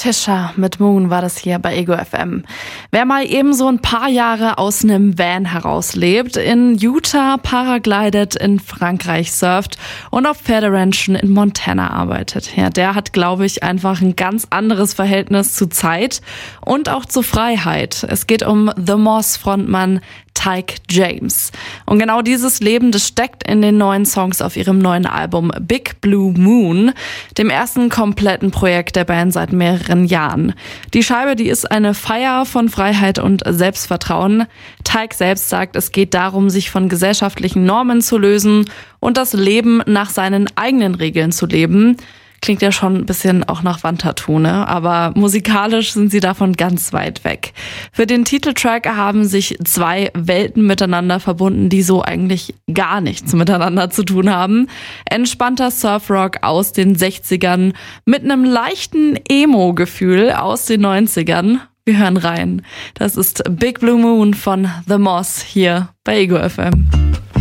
Tisha mit Moon war das hier bei Ego FM. Wer mal eben so ein paar Jahre aus einem Van herauslebt, in Utah paraglidet, in Frankreich surft und auf Pferderanchen in Montana arbeitet, ja, der hat, glaube ich, einfach ein ganz anderes Verhältnis zu Zeit und auch zur Freiheit. Es geht um The Moss-Frontmann Tyke James. Und genau dieses Leben, das steckt in den neuen Songs auf ihrem neuen Album Big Blue Moon, dem ersten kompletten Projekt der Band seit mehreren Jahren. Die Scheibe, die ist eine Feier von Freiheit und Selbstvertrauen. Tyke selbst sagt, es geht darum, sich von gesellschaftlichen Normen zu lösen und das Leben nach seinen eigenen Regeln zu leben. Klingt ja schon ein bisschen auch nach Wandtattoo, ne? Aber musikalisch sind sie davon ganz weit weg. Für den Titeltrack haben sich zwei Welten miteinander verbunden, die so eigentlich gar nichts miteinander zu tun haben. Entspannter Surfrock aus den 60ern mit einem leichten Emo-Gefühl aus den 90ern. Wir hören rein. Das ist Big Blue Moon von The Moss hier bei Ego FM.